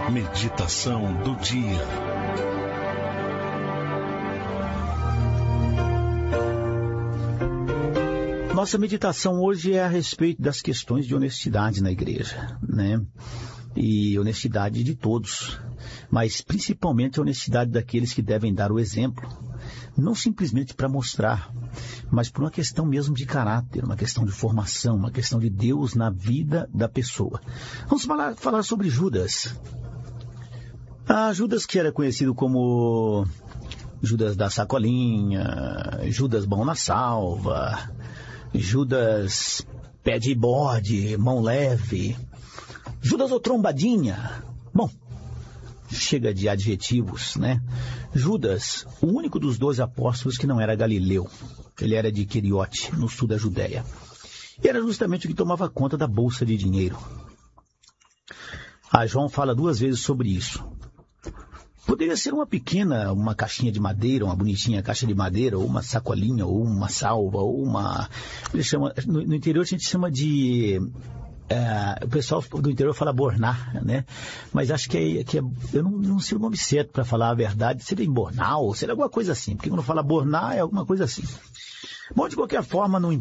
Meditação do dia. Nossa meditação hoje é a respeito das questões de honestidade na igreja, né? E honestidade de todos, mas principalmente a honestidade daqueles que devem dar o exemplo, não simplesmente para mostrar, mas por uma questão mesmo de caráter, uma questão de formação, uma questão de Deus na vida da pessoa. Vamos falar sobre Judas. Judas, que era conhecido como Judas da sacolinha, Judas bom na salva, Judas pé de bode, mão leve, Judas ou trombadinha. Bom, chega de adjetivos, né? Judas, o único dos 12 apóstolos que não era galileu. Ele era de Queriote, no sul da Judéia. E era justamente o que tomava conta da bolsa de dinheiro. João fala 2 vezes sobre isso. Poderia ser uma caixinha de madeira, uma bonitinha caixa de madeira, ou uma sacolinha, ou uma salva, ou uma... No interior a gente chama de... o pessoal do interior fala bornar, né? Mas acho que eu não sei o nome certo para falar a verdade. Seria embornal, seria alguma coisa assim. Porque quando fala bornar é alguma coisa assim. Bom, de qualquer forma, não